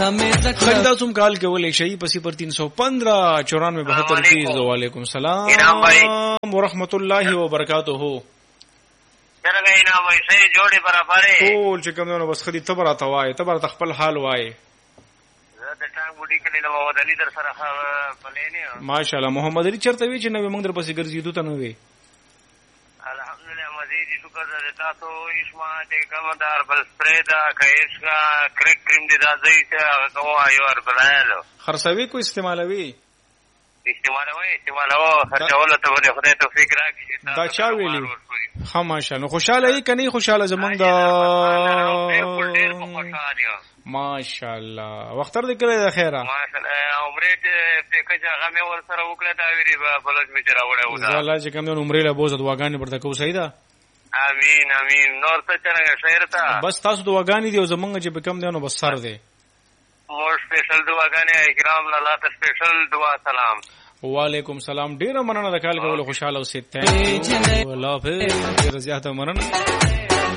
خریدا تم کال کولای شي په 0315 9472 وعلیکم سلام ورحمت الله وبرکاته څنګه اینا وای سي جوړي برابرې ټول چې کوم نو بس خدي تبره توای تبره خپل حال وای زه د ټانګ بوډي کلی له محمد علي در سره پلینې ماشاءالله محمد علي چرته وی چې نو موږ در پسې ګرځېدو ته نو وی الحمدلله مزید شکر ده تاسو اسما دې کومدار بل سپریدا کایسکا کرک کریم دې راځي چې کوه یو ار بلایلو خرڅوي کو استعمالوي استعمالو خرڅول ته ولې خدای توفیق راکړي دا چا ویلی ها ماشاءالله خوشاله یې کني خوشاله زمونږ دا ماشاءالله وختر دې کړی د خیره ماشاءالله عمره پیکج هغه مې ور سره وکړه دا ویری بلج می چراوړه ودا الله چې کوم عمره له بوزد واغانې پرته کو صحیح ده امين امين نور ته څنګه شهر ته بس تاسو د واغانې دی او زمونږ چې بکم دی نو بس سر دی مور سپیشل دعاګانې اکرام لاله ته سپیشل دعا سلام وعلیکم سلام ډیر مننه د کال کولو خوشاله اوسئ ته والله په ډیر زیاته مننه